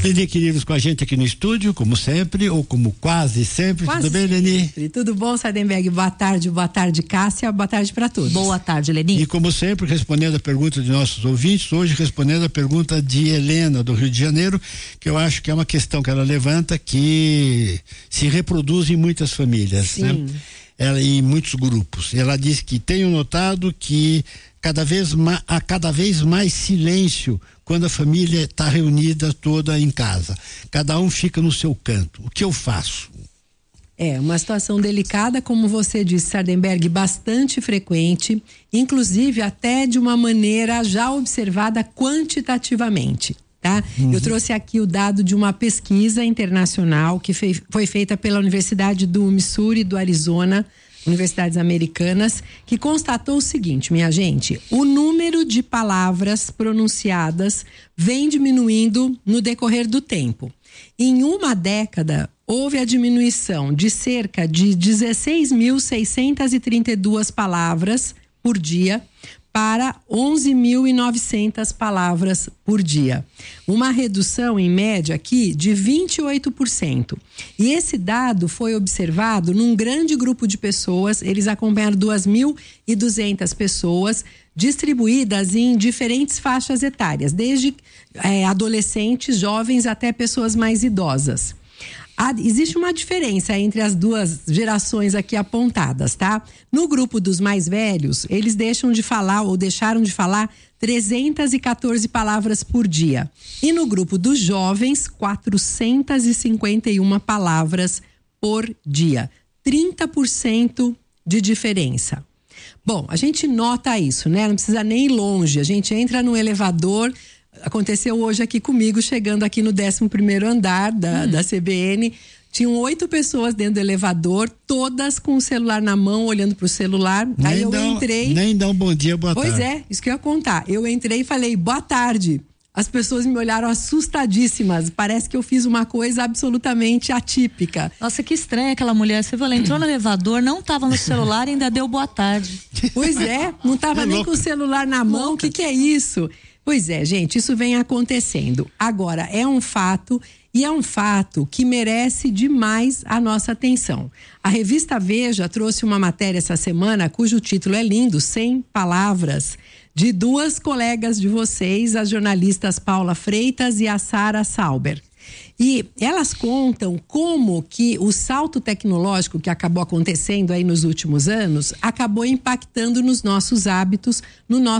Leni Queridos com a gente aqui no estúdio, como sempre, ou como quase sempre. Tudo bem, Leni? Tudo bom, Sardenberg? Boa tarde, Cássia, boa tarde para todos. Boa tarde, Leni. E como sempre, respondendo a pergunta de nossos ouvintes, hoje respondendo a pergunta de Helena, do Rio de Janeiro, que eu acho que é uma questão que ela levanta que se reproduz em muitas famílias, sim, né? Ela, em muitos grupos. Ela diz que tenho notado que há cada vez mais silêncio quando a família está reunida toda em casa. Cada um fica no seu canto. O que eu faço? É uma situação delicada, como você disse, Sardenberg, bastante frequente, inclusive até de uma maneira já observada quantitativamente. Tá? Eu trouxe aqui o dado de uma pesquisa internacional que foi feita pela Universidade do Missouri, do Arizona, universidades americanas, que constatou o seguinte, minha gente: o número de palavras pronunciadas vem diminuindo no decorrer do tempo. Em uma década, houve a diminuição de cerca de 16.632 palavras por dia para 11.900 palavras por dia. Uma redução, em média, aqui de 28%. E esse dado foi observado num grande grupo de pessoas. Eles acompanharam 2.200 pessoas, distribuídas em diferentes faixas etárias, desde adolescentes, jovens, até pessoas mais idosas. Existe uma diferença entre as duas gerações aqui apontadas, tá? No grupo dos mais velhos, eles deixaram de falar 314 palavras por dia. E no grupo dos jovens, 451 palavras por dia. 30% de diferença. Bom, a gente nota isso, né? Não precisa nem ir longe. A gente entra no elevador. Aconteceu hoje aqui comigo, chegando aqui no 11º andar da CBN. Tinham 8 pessoas dentro do elevador, todas com o celular na mão, olhando pro celular. Aí eu entrei. Nem dá um bom dia, boa tarde. Pois é, isso que eu ia contar. Eu entrei e falei, boa tarde. As pessoas me olharam assustadíssimas. Parece que eu fiz uma coisa absolutamente atípica. Nossa, que estranha aquela mulher. Você viu, ela entrou no elevador, não estava no celular e ainda deu boa tarde. Pois é, não estava nem com o celular na mão. O que é isso? Pois é, gente, isso vem acontecendo. Agora, é um fato, e é um fato que merece demais a nossa atenção. A revista Veja trouxe uma matéria essa semana, cujo título é lindo, 100 palavras, de 2 colegas de vocês, as jornalistas Paula Freitas e a Sara Sauber. E elas contam como que o salto tecnológico que acabou acontecendo aí nos últimos anos acabou impactando nos nossos hábitos, no nosso